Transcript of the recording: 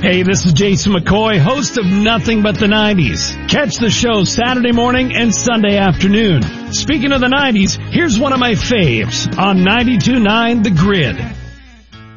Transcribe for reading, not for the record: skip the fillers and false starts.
Hey, this is Jason McCoy, host of Nothing But the 90s. Catch the show Saturday morning and Sunday afternoon. Speaking of the 90s, here's one of my faves on 92.9 The Grid.